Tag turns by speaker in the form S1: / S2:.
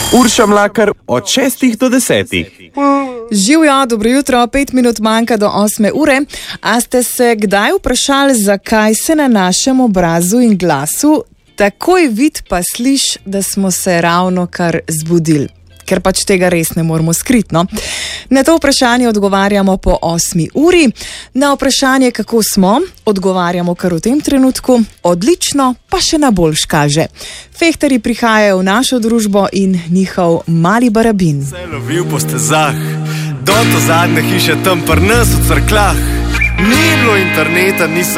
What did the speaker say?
S1: Urša Mlakar od 6 do 10.
S2: Živjo, dobro jutro, 5 minut manjka do 8 ure. A ste se kdaj vprašali, zakaj se na našem obrazu in glasu takoj vid pa sliš, da smo se ravno kar zbudili? Ker pač tega res ne moramo skriti, no? Na to vprašanje odgovarjamo po 8 uri. Na vprašanje, kako smo, odgovarjamo kar v tem trenutku. Odlično, pa še na boljš kaže. Fehtarji prihajajo v našo družbo in njihov mali barabin.
S3: Se lovil po stezah, do to zadnje hiše tam pri nas v Cerkljah. Ni bilo interneta, niso